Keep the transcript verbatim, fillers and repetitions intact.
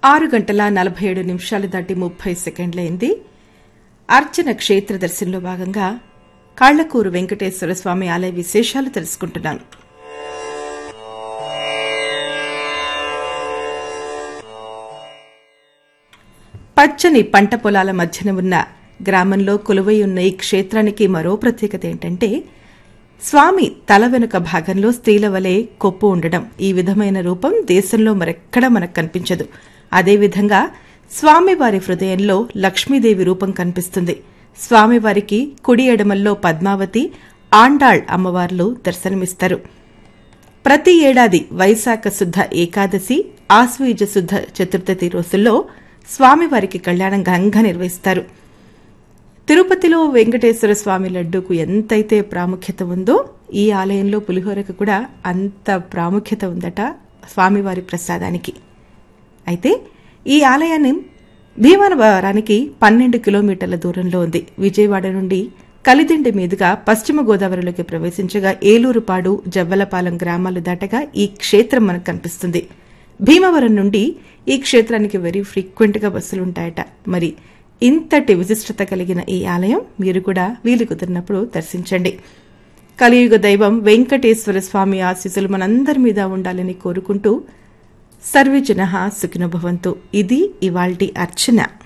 ఆరు గంటల నలభై ఏడు నిమిషాలు దాటి ముప్పై సెకండ్లైంది. అర్చన క్షేత్ర దర్శనంలో భాగంగా కాళ్లకూరు వెంకటేశ్వర స్వామి ఆలయ విశేషాలు తెలుసుకుంటున్నాను. పచ్చని పంట పొలాల మధ్యన ఉన్న గ్రామంలో కొలువై ఉన్న ఈ క్షేత్రానికి మరో ప్రత్యేకత ఏంటంటే స్వామి తల వెనుక భాగంలో స్త్రీల వలె కొప్పు ఉండడం. ఈ విధమైన రూపం దేశంలో మరెక్కడా మనకు కనిపించదు. అదేవిధంగా స్వామివారి హృదయంలో లక్ష్మీదేవి రూపం కనిపిస్తుంది. స్వామివారికి కుడి ఎడమల్లో పద్మావతి, ఆండాళ్ అమ్మవార్లు దర్శనమిస్తారు. ప్రతి ఏడాది వైశాఖ శుద్ధ ఏకాదశి, ఆశ్వయుజ శుద్ధ చతుర్థి రోజుల్లో స్వామివారికి కళ్యాణం ఘనంగా నిర్వహిస్తారు. తిరుపతిలో వెంకటేశ్వర స్వామి లడ్డూకు ఎంతైతే ప్రాముఖ్యత ఉందో ఈ ఆలయంలో పులిహోరకు కూడా అంత ప్రాముఖ్యత ఉందట స్వామివారి ప్రసాదానికి. అయితే ఈ ఆలయాన్ని భీమవరానికి పన్నెండు కిలోమీటర్ల దూరంలో ఉంది. విజయవాడ నుండి కలిదిండి మీదుగా పశ్చిమ గోదావరిలోకి ప్రవేశించగా ఏలూరుపాడు, జవ్వలపాలెం గ్రామాలు దాటగా ఈ క్షేత్రం మనకు కనిపిస్తుంది. భీమవరం నుండి ఈ క్షేత్రానికి వెరీ ఫ్రీక్వెంట్ గా బస్సులుంటాయట. మరి ఇంతటి విశిష్టత కలిగిన ఈ ఆలయం మీరు కూడా వీలు కుదిరినప్పుడు దర్శించండి. కలియుగ దైవం వెంకటేశ్వర స్వామి ఆశీస్సులు మనందరి మీద ఉండాలని కోరుకుంటూ సర్వే జనః సుఖినో భవంతు. ఇది ఇవాల్టి అర్చన.